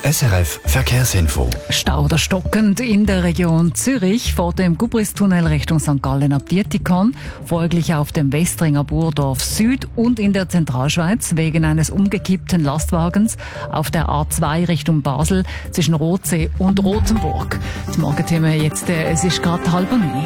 SRF Verkehrsinfo. Stau oder stockend in der Region Zürich vor dem Gubristunnel Richtung St. Gallen ab Dietikon, folglich auf dem Westringer Burdorf Süd und in der Zentralschweiz wegen eines umgekippten Lastwagens auf der A2 Richtung Basel zwischen Rothsee und Rothenburg. Das Morgenthema jetzt, es ist gerade 8:30.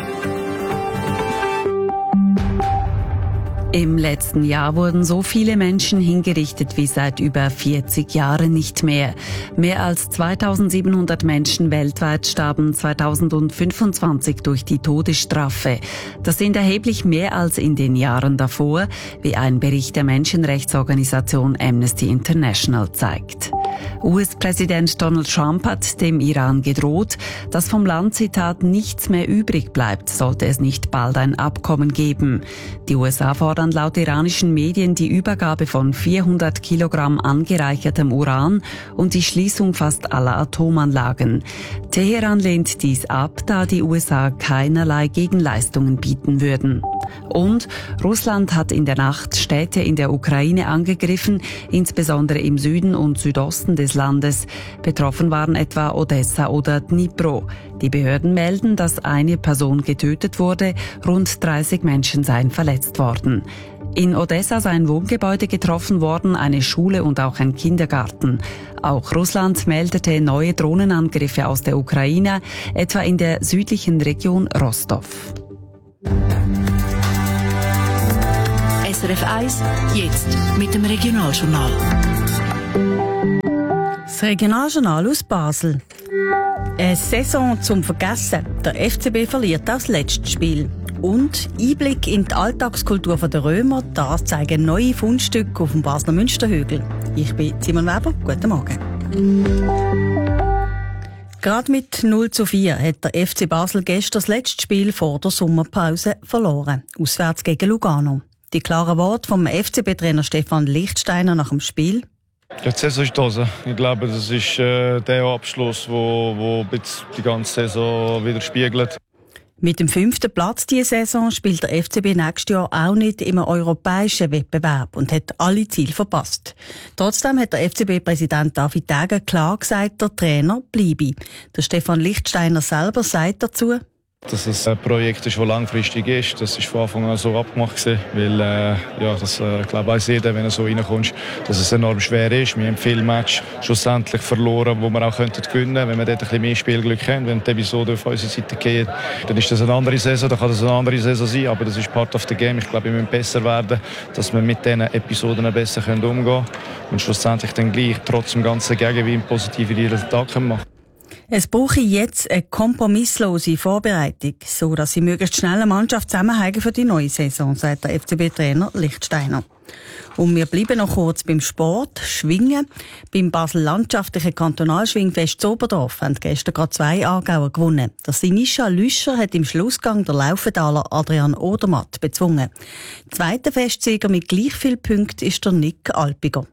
Im letzten Jahr wurden so viele Menschen hingerichtet wie seit über 40 Jahren nicht mehr. Mehr als 2700 Menschen weltweit starben 2025 durch die Todesstrafe. Das sind erheblich mehr als in den Jahren davor, wie ein Bericht der Menschenrechtsorganisation Amnesty International zeigt. US-Präsident Donald Trump hat dem Iran gedroht, dass vom Land, Zitat, nichts mehr übrig bleibt, sollte es nicht bald ein Abkommen geben. Die USA fordern laut iranischen Medien die Übergabe von 400 Kilogramm angereichertem Uran und die Schließung fast aller Atomanlagen. Teheran lehnt dies ab, da die USA keinerlei Gegenleistungen bieten würden. Und Russland hat in der Nacht Städte in der Ukraine angegriffen, insbesondere im Süden und Südosten des Landes. Betroffen waren etwa Odessa oder Dnipro. Die Behörden melden, dass eine Person getötet wurde, rund 30 Menschen seien verletzt worden. In Odessa seien Wohngebäude getroffen worden, eine Schule und auch ein Kindergarten. Auch Russland meldete neue Drohnenangriffe aus der Ukraine, etwa in der südlichen Region Rostov. SRF 1, jetzt mit dem Regionaljournal. Das Regionaljournal aus Basel. Eine Saison zum Vergessen. Der FCB verliert das letzte Spiel. Und Einblick in die Alltagskultur der Römer, das zeigen neue Fundstücke auf dem Basler Münsterhügel. Ich bin Simon Weber, guten Morgen. Gerade mit 0:4 hat der FC Basel gestern das letzte Spiel vor der Sommerpause verloren. Auswärts gegen Lugano. Die klaren Worte vom FCB-Trainer Stefan Lichtsteiner nach dem Spiel. Ja, die Saison ist da. Ich glaube, das ist der Abschluss, der die ganze Saison widerspiegelt. Mit dem 5. Platz diese Saison spielt der FCB nächstes Jahr auch nicht im europäischen Wettbewerb und hat alle Ziele verpasst. Trotzdem hat der FCB-Präsident David Degen klar gesagt, der Trainer bleibe. Der Stefan Lichtsteiner selber sagt dazu: Dass es ein Projekt ist, das langfristig ist. Das ist von Anfang an so abgemacht gewesen, weil das glaube weiss jeder, wenn du so reinkommst, dass es enorm schwer ist. Wir haben viele Matches schlussendlich verloren, wo wir auch gewinnen könnten, wenn wir dort ein bisschen mehr Spielglück haben. Wenn die Episode auf unsere Seite geht, dann ist das eine andere Saison, dann kann das eine andere Saison sein, aber das ist part of the game. Ich glaube, wir müssen besser werden, dass wir mit diesen Episoden besser umgehen können und schlussendlich dann gleich trotz dem ganzen Gegenwind positive Resultate machen. Es brauche jetzt eine kompromisslose Vorbereitung, so dass sie möglichst schnell eine Mannschaft zusammenhalten für die neue Saison, sagt der FCB-Trainer Lichtsteiner. Und wir bleiben noch kurz beim Sport. Schwingen. Beim Basel landschaftlichen Kantonalschwingfest Zoberdorf haben gestern gerade 2 Aargauer gewonnen. Der Sinischa Lüscher hat im Schlussgang der Laufendaler Adrian Odermatt bezwungen. Zweiter Festsieger mit gleich viel Punkten ist der Nick Alpiger.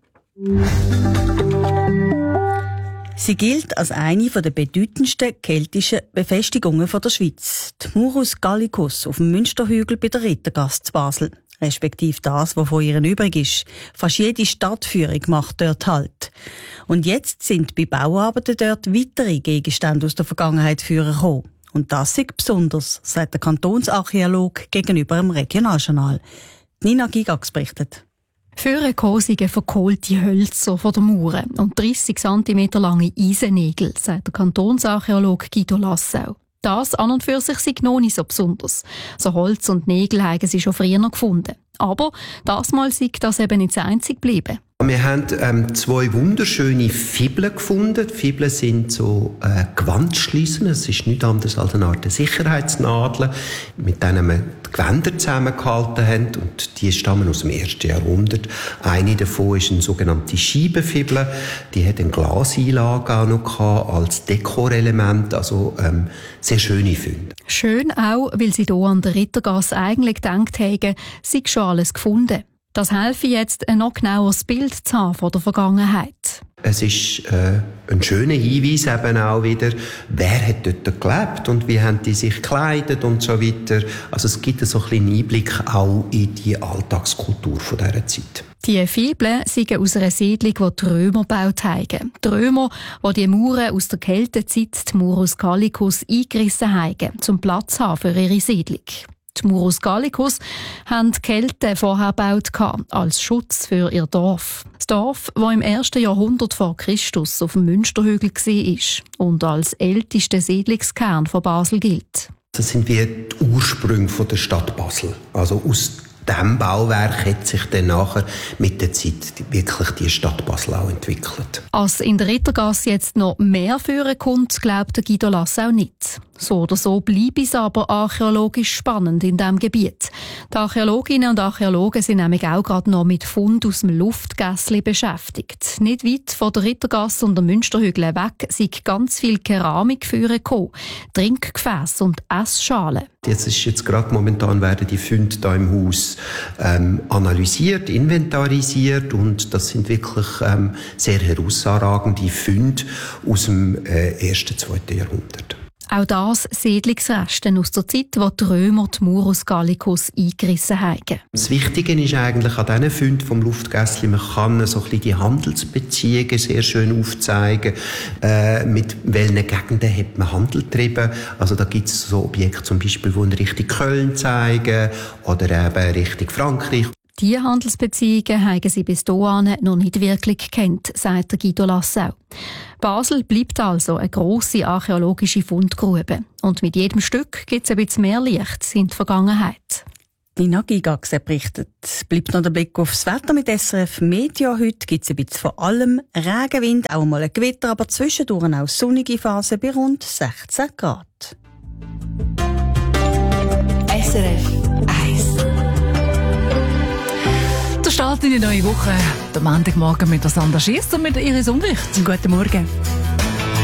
Sie gilt als eine der bedeutendsten keltischen Befestigungen der Schweiz. Die Murus Gallicus auf dem Münsterhügel bei der Rittergasse zu Basel. Respektive das, was von ihr übrig ist. Fast jede Stadtführung macht dort Halt. Und jetzt sind bei Bauarbeiten dort weitere Gegenstände aus der Vergangenheit vorgekommen. Und das ist besonders, sagt der Kantonsarchäolog gegenüber dem Regionaljournal. Nina Gigax berichtet. Für kosige verkohlte Hölzer von der Mauer und 30 cm lange Eisennägel, sagt der Kantonsarchäolog Guido Lassau. Das an und für sich sei noch nicht so besonders. So Holz und Nägel haben sie schon früher noch gefunden. Aber das Mal sei das eben nicht das einzige geblieben. Wir haben 2 wunderschöne Fibeln gefunden. Die Fibeln sind so Gewandschliessen. Es ist nichts anderes als eine Art Sicherheitsnadel, mit denen wir die Gewänder zusammengehalten haben. Und die stammen aus dem 1. Jahrhundert. Eine davon ist eine sogenannte Scheibenfibel. Die hat eine Glaseinlage auch noch gehabt, als Dekorelement. Also sehr schöne Funde. Schön auch, weil sie hier an der Rittergasse eigentlich gedacht haben, sie schon alles gefunden. Das helfe jetzt, ein noch genaueres Bild zu haben von der Vergangenheit. Es ist ein schöner Hinweis eben auch wieder, wer hat dort gelebt und wie haben die sich gekleidet und so weiter. Also es gibt so ein bisschen Einblick auch in die Alltagskultur von dieser Zeit. Die Fibeln sind aus einer Siedlung, die die Römer gebaut haben. Die Römer, die die Mauern aus der Kältezeit, die Murus Gallicus, eingerissen haben, um Platz zu haben für ihre Siedlung. Die Murus Gallicus haben die Kelten vorher gebaut als Schutz für ihr Dorf. Das Dorf, das im 1. Jahrhundert vor Christus auf dem Münsterhügel war und als ältester Siedlungskern von Basel gilt. Das sind wie die Ursprünge von der Stadt Basel. Also aus diesem Bauwerk hat sich dann nachher mit der Zeit wirklich die Stadt Basel auch entwickelt. Als in der Rittergasse jetzt noch mehr führen kommt, glaubt Guido Lassau nicht. So oder so bleibe es aber archäologisch spannend in diesem Gebiet. Die Archäologinnen und Archäologen sind nämlich auch gerade noch mit Fund aus dem Luftgässli beschäftigt. Nicht weit von der Rittergasse und der Münsterhügel weg sind ganz viel Keramik gekommen, Trinkgefäße und Essschalen. Jetzt gerade momentan werden die Funde hier im Haus analysiert, inventarisiert und das sind wirklich sehr herausragende Funde aus dem 1. und 2. Jahrhundert. Auch das Siedlungsreste aus der Zeit, wo die Römer die Murus Gallicus eingerissen haben. Das Wichtige ist eigentlich an diesen Funden vom Luftgässli, man kann so ein bisschen die Handelsbeziehungen sehr schön aufzeigen. Mit welchen Gegenden hat man Handel getrieben? Also da gibt es so Objekte zum Beispiel, die in Richtung Köln zeigen oder eben Richtung Frankreich. Diese Handelsbeziehungen haben sie bis dahin noch nicht wirklich gekannt, sagt Guido Lassau. Basel bleibt also eine grosse archäologische Fundgrube. Und mit jedem Stück gibt es ein bisschen mehr Licht in die Vergangenheit. Nina Gigax berichtet. Bleibt noch der Blick aufs Wetter mit SRF Media. Heute gibt es ein bisschen von allem. Regenwind, auch mal ein Gewitter, aber zwischendurch auch sonnige Phasen bei rund 16 Grad. SRF 1. Der Start in die neue Woche. Der Montagmorgen mit der Sandra Schiess und mit Iris Umricht. Guten Morgen.